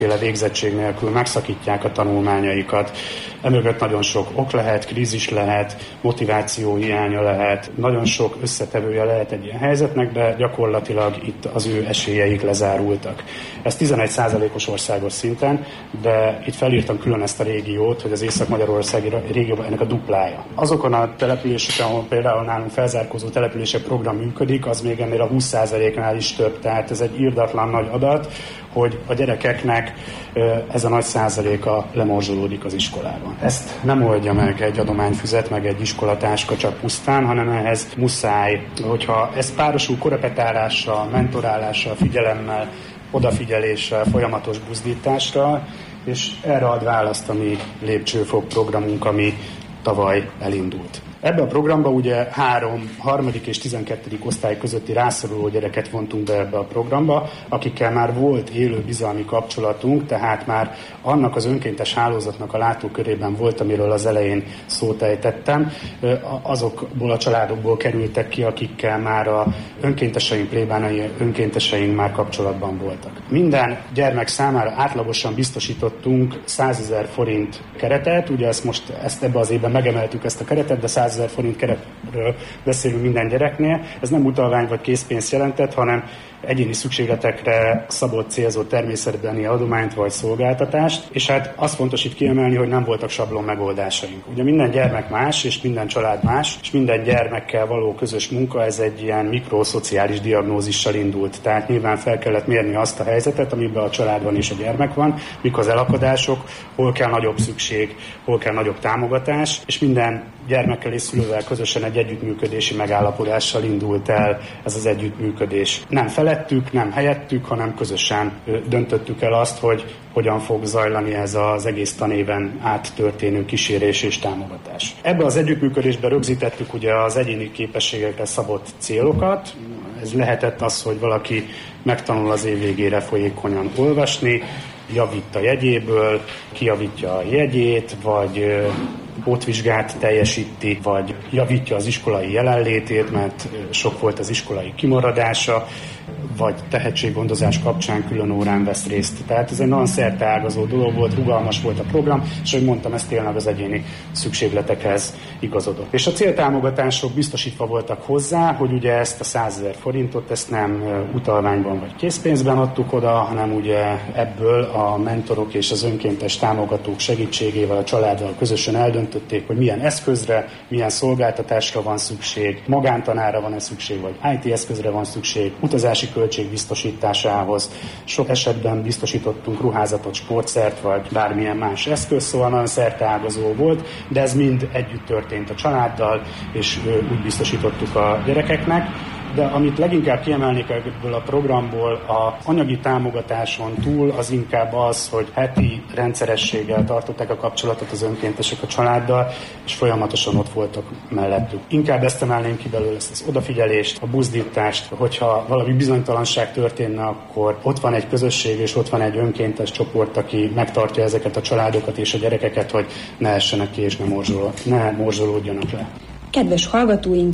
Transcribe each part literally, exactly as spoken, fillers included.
végzettség nélkül megszakítják a tanulmányaikat. Emögött nagyon sok ok lehet, krízis lehet, motiváció hiánya lehet, nagyon sok összetevője lehet egy ilyen helyzetnek, de gyakorlatilag itt az ő esélyeik lezárultak. Ez tizenegy százalékos országos szinten, de itt felírtam külön ezt a régiót, hogy az észak-magyarországi régióban ennek a duplája. Azokon a településeken, ahol például nálunk felzárkózó települések program működik, az még ennél a húsz százaléknál is több, tehát ez egy irdatlan nagy adat, hogy a gyerekeknek ez a nagy százaléka lemorzsolódik az iskolában. Ezt nem oldja meg egy adományfüzet, meg egy iskolatáska csak pusztán, hanem ehhez muszáj, hogyha ez párosul korepetálással, mentorálással, figyelemmel, odafigyeléssel, folyamatos buzdítással, és erre ad választ a mi lépcsőfok programunk, ami tavaly elindult. Ebbe a programba ugye három, harmadik és tizenkettedik osztály közötti rászoruló gyereket vontunk be ebbe a programba, akikkel már volt élő bizalmi kapcsolatunk, tehát már annak az önkéntes hálózatnak a látókörében volt, amiről az elején szót ejtettem. Azokból a családokból kerültek ki, akikkel már a önkénteseink, plébánai önkénteseink már kapcsolatban voltak. Minden gyermek számára átlagosan biztosítottunk százezer forint keretet, ugye ezt most ezt ebbe az évben megemeltük ezt a keretet, de százezer forint keretről beszélünk minden gyereknél. Ez nem utalvány vagy készpénzt jelentett, hanem egyéni szükségletekre szabott célzott természetbeni adományt vagy szolgáltatást, és hát azt fontos itt kiemelni, hogy nem voltak sablon megoldásaink. Ugye minden gyermek más, és minden család más, és minden gyermekkel való közös munka, ez egy ilyen mikroszociális diagnózissal indult. Tehát nyilván fel kellett mérni azt a helyzetet, amiben a család van és a gyermek van, mik az elakadások, hol kell nagyobb szükség, hol kell nagyobb támogatás, és minden gyermekkel és szülővel közösen egy együttműködési megállapodással indult el ez az együttműködés. Nem felettük, nem helyettük, hanem közösen döntöttük el azt, hogy hogyan fog zajlani ez az egész tanéven át történő kísérés és támogatás. Ebbe az együttműködésbe rögzítettük ugye az egyéni képességekre szabott célokat. Ez lehetett az, hogy valaki megtanul az év végére folyékonyan olvasni, javít a jegyéből, kijavítja a jegyét, vagy pótvizsgát teljesíti, vagy javítja az iskolai jelenlétét, mert sok volt az iskolai kimaradása, vagy tehetséggondozás kapcsán külön órán vesz részt. Tehát ez egy nagyon szerteágazó dolog volt, rugalmas volt a program, és ahogy mondtam, ez tényleg az egyéni szükségletekhez igazodott. És a céltámogatások biztosítva voltak hozzá, hogy ugye ezt a százezer forintot, ezt nem utalványban vagy készpénzben adtuk oda, hanem ugye ebből a mentorok és az önkéntes támogatók segítségével, a családdal közösen eldöntötték, hogy milyen eszközre, milyen szolgáltatásra van szükség, magántanára van-e szükség, vagy í té eszközre van szükség, utazási költség biztosításához. Sok esetben biztosítottunk ruházatot, sportszert, vagy bármilyen más eszköz, szóval nagyon szerteágazó volt, de ez mind együtt történt a családdal, és úgy biztosítottuk a gyerekeknek. De amit leginkább kiemelnék ebből a programból, a anyagi támogatáson túl az inkább az, hogy heti rendszerességgel tartották a kapcsolatot az önkéntesek a családdal, és folyamatosan ott voltak mellettük. Inkább ezt emelnénk ki belőle, ezt az odafigyelést, a buzdítást, hogyha valami bizonytalanság történne, akkor ott van egy közösség, és ott van egy önkéntes csoport, aki megtartja ezeket a családokat és a gyerekeket, hogy ne essenek ki és ne, morzsoló, ne morzsolódjanak le. Kedves hallgatóink!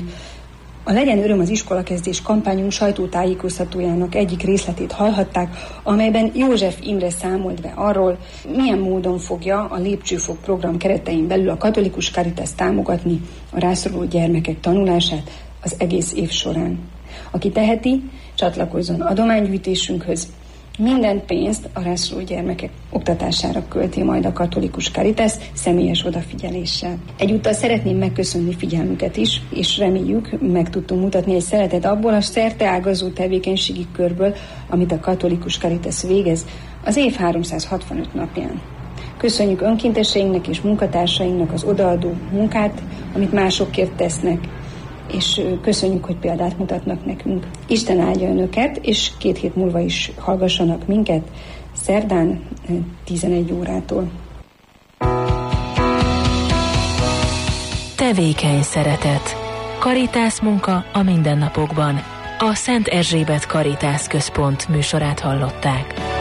A Legyen öröm az iskolakezdés kampányunk sajtótájékoztatójának egyik részletét hallhatták, amelyben József Imre számolt be arról, milyen módon fogja a Lépcsőfok program keretein belül a Katolikus Caritas támogatni a rászoruló gyermekek tanulását az egész év során. Aki teheti, csatlakozzon adománygyűjtésünkhöz. Minden pénzt a rászoruló gyermekek oktatására költi majd a Katolikus Caritas személyes odafigyeléssel. Egyúttal szeretném megköszönni figyelmüket is, és reméljük, meg tudtunk mutatni egy szeletet abból a szerteágazó tevékenységi körből, amit a Katolikus Caritas végez az év háromszázhatvanöt napján. Köszönjük önkénteseinknek és munkatársainknak az odaadó munkát, amit másokért tesznek, és köszönjük, hogy példát mutatnak nekünk. Isten áldja önöket, és két hét múlva is hallgassanak minket, szerdán tizenegy órától. Tevékeny szeretet. Caritas munka a mindennapokban. A Szent Erzsébet Caritas Központ műsorát hallották.